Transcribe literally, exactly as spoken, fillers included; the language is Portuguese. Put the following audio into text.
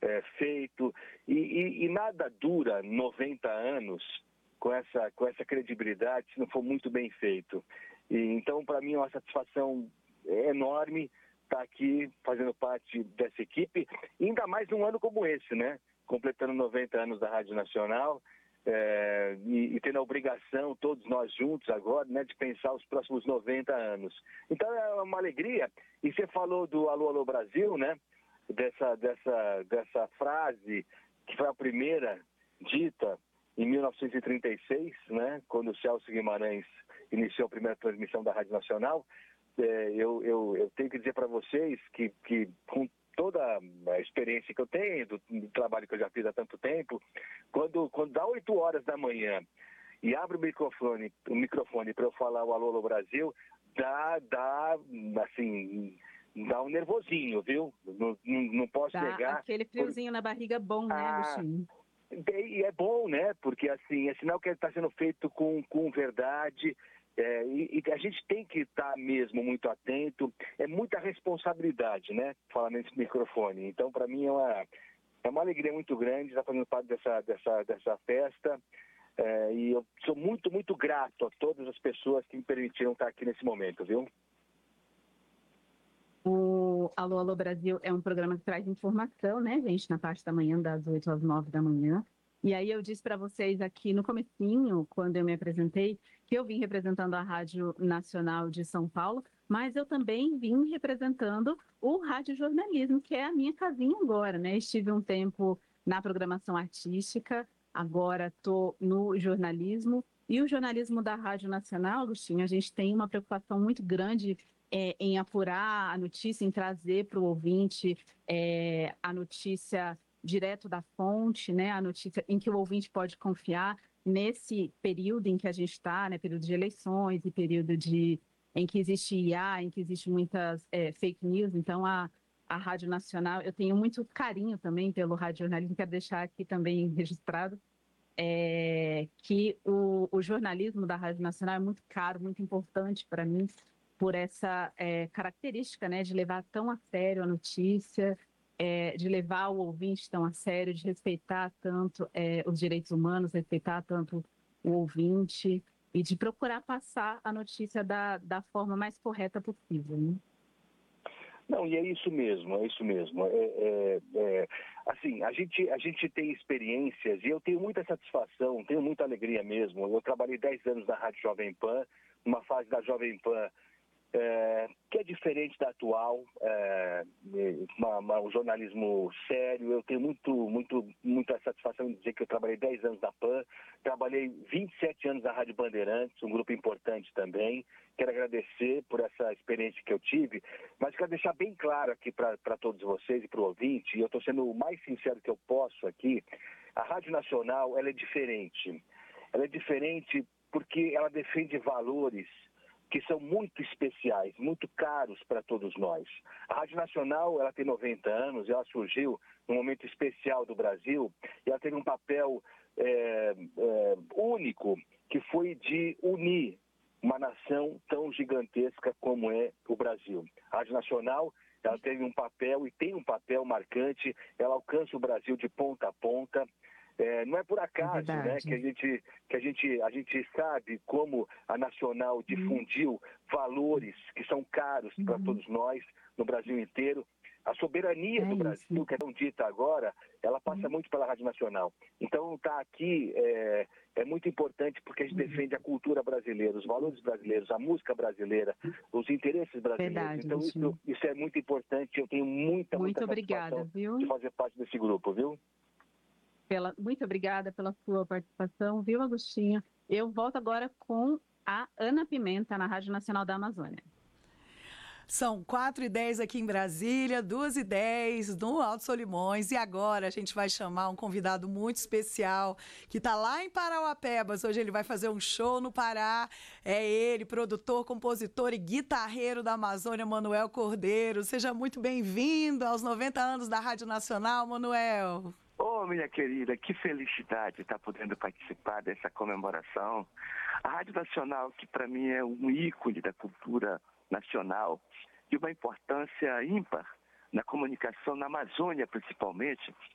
é, feito, e, e, e nada dura noventa anos com essa, com essa credibilidade se não for muito bem feito. E, então, para mim, é uma satisfação enorme estar aqui fazendo parte dessa equipe, e ainda mais num ano como esse, né? Completando noventa anos da Rádio Nacional, é, e, e tendo a obrigação, todos nós juntos agora, né, de pensar os próximos noventa anos. Então é uma alegria. E você falou do Alô, Alô Brasil, né? Dessa, dessa, dessa frase que foi a primeira dita em mil novecentos e trinta e seis, né, quando o Celso Guimarães iniciou a primeira transmissão da Rádio Nacional. É, eu, eu, eu tenho que dizer para vocês que, que com toda a experiência que eu tenho, do, do trabalho que eu já fiz há tanto tempo, quando, quando dá oito horas da manhã e abre o microfone, o microfone para eu falar o Alô, Alô Brasil, dá, dá, assim, dá um nervosinho, viu? Não, não, não posso dá negar. Aquele friozinho por... na barriga bom, né, Agostinho? E é bom, né? Porque, assim, é sinal que está sendo feito com, com verdade. É, e, e a gente tem que estar mesmo muito atento, é muita responsabilidade, né, falar nesse microfone. Então, para mim, é uma, é uma alegria muito grande estar fazendo parte dessa, dessa, dessa festa, é, e eu sou muito, muito grato a todas as pessoas que me permitiram estar aqui nesse momento, viu? O Alô, Alô Brasil é um programa que traz informação, né, gente, na parte da manhã, das oito às nove da manhã. E aí eu disse para vocês aqui no comecinho, quando eu me apresentei, que eu vim representando a Rádio Nacional de São Paulo, mas eu também vim representando o Rádio Jornalismo, que é a minha casinha agora, né? Estive um tempo na programação artística, agora estou no jornalismo. E o jornalismo da Rádio Nacional, Agostinho, a gente tem uma preocupação muito grande é, em apurar a notícia, em trazer para o ouvinte é, a notícia direto da fonte, né, a notícia em que o ouvinte pode confiar nesse período em que a gente está, né, período de eleições e período de, em que existe I A, em que existe muitas é, fake news. Então, a, a Rádio Nacional, eu tenho muito carinho também pelo radiojornalismo, quero deixar aqui também registrado, é, que o, o jornalismo da Rádio Nacional é muito caro, muito importante para mim, por essa é, característica, né, de levar tão a sério a notícia, É, de levar o ouvinte tão a sério, de respeitar tanto é, os direitos humanos, respeitar tanto o ouvinte e de procurar passar a notícia da, da forma mais correta possível, né? Não, e é isso mesmo, é isso mesmo. É, é, é, assim, a gente, a gente tem experiências e eu tenho muita satisfação, tenho muita alegria mesmo. Eu trabalhei dez anos na Rádio Jovem Pan, numa fase da Jovem Pan É, que é diferente da atual, é, uma, uma, um jornalismo sério. Eu tenho muito, muito, muita satisfação de dizer que eu trabalhei dez anos na Pan, trabalhei vinte e sete anos na Rádio Bandeirantes, um grupo importante também. Quero agradecer por essa experiência que eu tive, mas quero deixar bem claro aqui para todos vocês e para o ouvinte, e eu estou sendo o mais sincero que eu posso aqui, a Rádio Nacional ela é diferente. Ela é diferente porque ela defende valores que são muito especiais, muito caros para todos nós. A Rádio Nacional, ela tem noventa anos, ela surgiu num momento especial do Brasil, e ela teve um papel é, é, único, que foi de unir uma nação tão gigantesca como é o Brasil. A Rádio Nacional, ela teve um papel e tem um papel marcante, ela alcança o Brasil de ponta a ponta. É, não é por acaso, é né, que, a gente, que a, gente, a gente sabe como a Nacional difundiu uhum. valores que são caros uhum. para todos nós no Brasil inteiro. A soberania é do Brasil, isso. que é tão dita agora, ela passa uhum. muito pela Rádio Nacional. Então, estar aqui é, é muito importante porque a gente uhum. defende a cultura brasileira, os valores brasileiros, a música brasileira, os interesses brasileiros. Verdade, então, isso, isso é muito importante. Eu tenho muita, muito muita obrigada, satisfação viu? de fazer parte desse grupo, viu? Pela, muito obrigada pela sua participação, viu, Agostinho? Eu volto agora com a Ana Pimenta, na Rádio Nacional da Amazônia. São quatro e dez aqui em Brasília, duas e dez no Alto Solimões, e agora a gente vai chamar um convidado muito especial que está lá em Parauapebas. Hoje ele vai fazer um show no Pará. É ele, produtor, compositor e guitarreiro da Amazônia, Manuel Cordeiro. Seja muito bem-vindo aos noventa anos da Rádio Nacional, Manuel. Ô, oh, minha querida, que felicidade estar podendo participar dessa comemoração. A Rádio Nacional, que para mim é um ícone da cultura nacional, de uma importância ímpar na comunicação na Amazônia, principalmente,